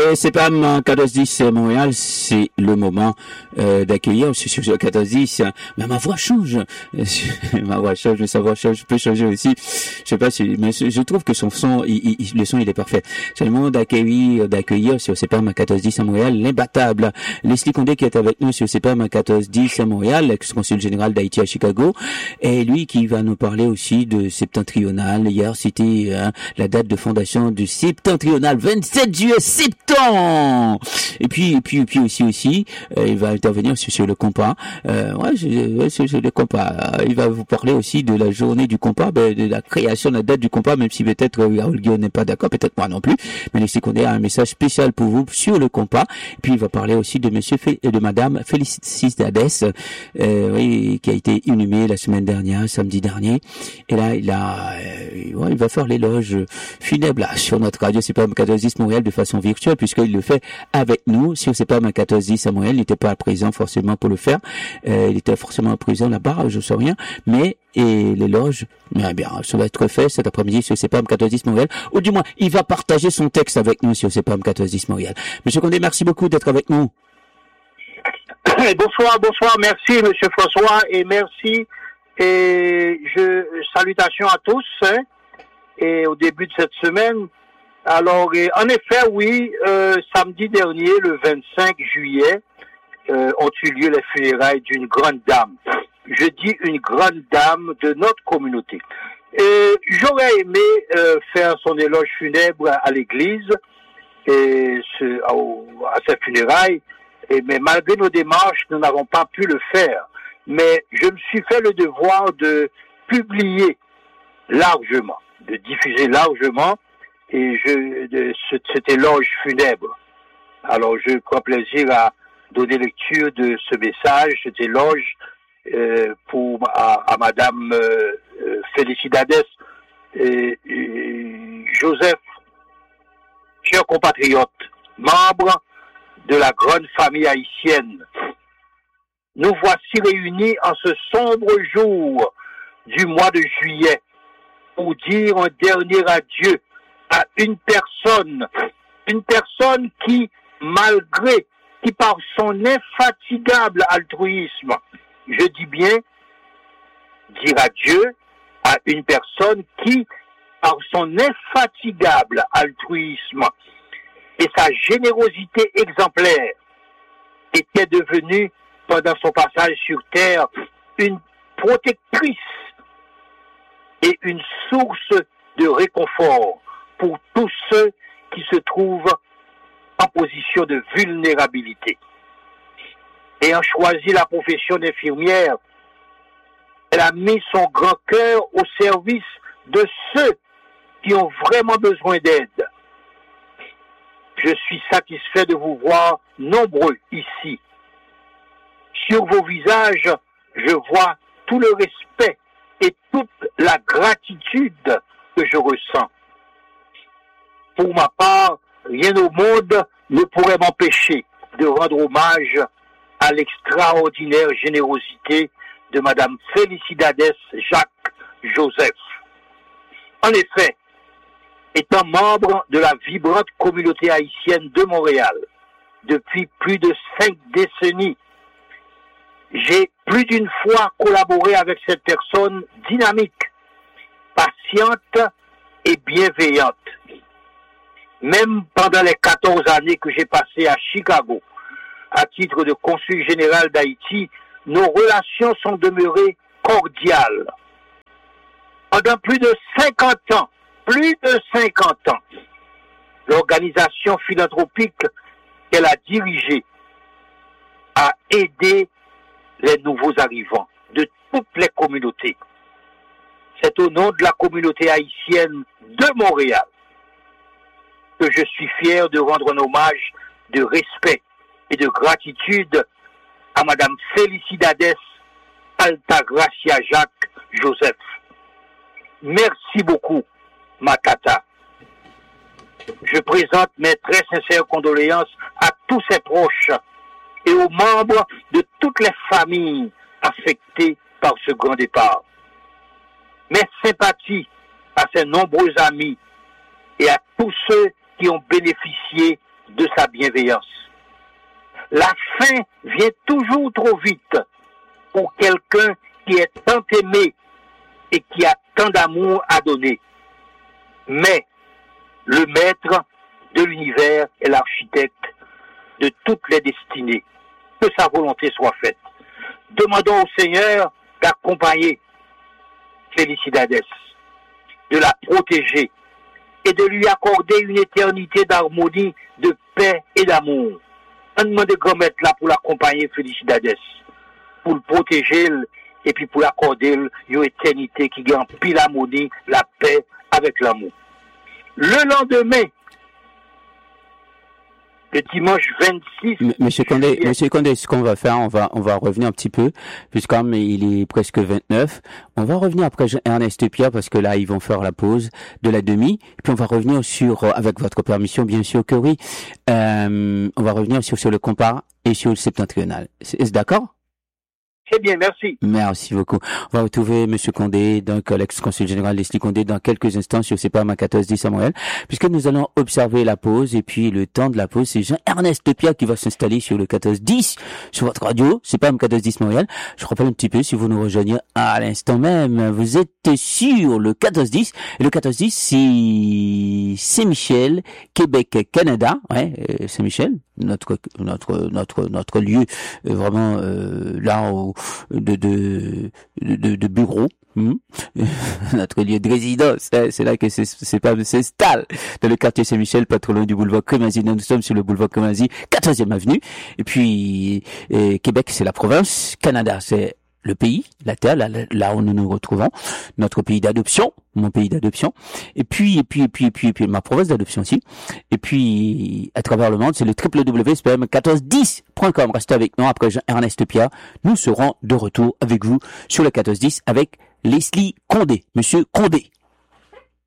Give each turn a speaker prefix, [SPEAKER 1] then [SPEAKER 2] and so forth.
[SPEAKER 1] c'est pas 1410 Montréal, c'est le moment d'accueillir sur 1410. Mais ma voix change. Ma voix change, sa voix change, peut changer aussi. Je sais pas si, mais je trouve que son son, le son, il est parfait. C'est le moment d'accueillir sur CPAM 1410 à Montréal, l'imbattable Leslie Condé qui est avec nous sur CPAM 1410 à Montréal, ex-consul général d'Haïti à Chicago. Et lui qui va nous parler aussi de Septentrional. Hier, c'était la date de fondation du Septentrional, 27 juillet, 7 ans. Et puis aussi, il va intervenir sur le compas. Sur le compas. Il va vous parler aussi de la journée du compas, de la création de la date du compas, même si peut-être Raoul Guillaume n'est pas d'accord, peut-être moi non plus. Mais Leslie Condé a un message spécial pour vous sur le compas. Puis il va parler aussi de de madame Félicidades, qui a été inhumée la semaine dernière, samedi dernier. Et là, il va faire l'éloge funèbre là, sur notre radio CPAM 1410 Montréal de façon virtuelle, puisqu'il le fait avec nous sur CPAM 1410 à Montréal. Il n'était pas présent forcément pour le faire. Il était forcément présent là-bas, je sais rien. Mais l'éloge, ça va être fait cet après-midi sur CPAM 1410 Montréal. Ou du moins, il va partager son texte avec nous sur CPAM 1410 Montréal. Monsieur Condé, merci beaucoup d'être avec nous.
[SPEAKER 2] Bonsoir, merci Monsieur François et merci salutations à tous et au début de cette semaine. Alors, en effet, oui, samedi dernier, le 25 juillet, ont eu lieu les funérailles d'une grande dame. Je dis une grande dame de notre communauté. J'aurais aimé faire son éloge funèbre à l'église à ses funérailles, mais malgré nos démarches, nous n'avons pas pu le faire. Mais je me suis fait le devoir de publier largement, de diffuser largement cet éloge funèbre. Alors je prends plaisir à donner lecture de ce message, cet éloge à Madame Félicidades et Joseph, chers compatriotes, membres de la grande famille haïtienne. Nous voici réunis en ce sombre jour du mois de juillet pour dire un dernier adieu à une personne qui par son infatigable altruisme, je dis bien, dire adieu à une personne qui, par son infatigable altruisme et sa générosité exemplaire, était devenue, pendant son passage sur Terre, une protectrice et une source de réconfort pour tous ceux qui se trouvent en position de vulnérabilité. Ayant choisi la profession d'infirmière, elle a mis son grand cœur au service de ceux qui ont vraiment besoin d'aide. Je suis satisfait de vous voir nombreux ici. Sur vos visages, je vois tout le respect et toute la gratitude que je ressens. Pour ma part, rien au monde ne pourrait m'empêcher de rendre hommage à l'extraordinaire générosité de Madame Félicidades Jacques Joseph. En effet, étant membre de la vibrante communauté haïtienne de Montréal depuis plus de 5 décennies, j'ai plus d'une fois collaboré avec cette personne dynamique, patiente et bienveillante. Même pendant les 14 années que j'ai passées à Chicago, à titre de consul général d'Haïti, nos relations sont demeurées cordiales. Pendant plus de 50 ans, l'organisation philanthropique qu'elle a dirigée a aidé les nouveaux arrivants de toutes les communautés. C'est au nom de la communauté haïtienne de Montréal que je suis fier de rendre un hommage de respect et de gratitude à Madame Félicidades Altagracia Jacques Joseph. Merci beaucoup, ma tata. Je présente mes très sincères condoléances à tous ses proches et aux membres de toutes les familles affectées par ce grand départ. Mes sympathies à ses nombreux amis et à tous ceux qui ont bénéficié de sa bienveillance. La fin vient toujours trop vite pour quelqu'un qui est tant aimé et qui a tant d'amour à donner. Mais le maître de l'univers est l'architecte de toutes les destinées. Que sa volonté soit faite. Demandons au Seigneur d'accompagner Felicidades, de la protéger et de lui accorder une éternité d'harmonie, de paix et d'amour. On demande de grand maître là pour l'accompagner Felicidades, pour le protéger et puis pour l'accorder une éternité qui gagne pile l'harmonie, la paix avec l'amour. Le lendemain, le dimanche 26.
[SPEAKER 1] Monsieur Condé, ce qu'on va faire, on va revenir un petit peu, puisqu'il est presque 29. On va revenir après Ernest Pierre, parce que là, ils vont faire la pause de la demi. Et puis, on va revenir avec votre permission, bien sûr que oui, on va revenir sur le compas et sur le septentrional. Est-ce d'accord?
[SPEAKER 2] C'est bien, merci.
[SPEAKER 1] Merci beaucoup. On va retrouver Monsieur Condé, donc l'ex-consul général Leslie Condé, dans quelques instants sur CPAM 1410 à Montréal, puisque nous allons observer la pause, et puis le temps de la pause, c'est Jean-Ernest Pierre qui va s'installer sur le 1410, sur votre radio, CPAM 1410 Montréal. Je rappelle un petit peu, si vous nous rejoignez à l'instant même, vous êtes sur le 1410, et le 1410, c'est Saint-Michel, Québec, Canada, Saint-Michel, notre lieu, vraiment, là où de bureau, notre lieu de résidence, c'est là que c'est pas s'installe dans le quartier Saint-Michel, pas trop loin du boulevard Crémazie. Nous sommes sur le boulevard Crémazie, 14e avenue. Et puis Québec, c'est la province, Canada, c'est le pays, la terre, là où nous nous retrouvons, notre pays d'adoption, mon pays d'adoption, et puis ma province d'adoption aussi, et puis à travers le monde, c'est le www.spm1410.com. Restez avec nous après Ernest Pierre, nous serons de retour avec vous sur le 1410 avec Leslie Condé. Monsieur Condé.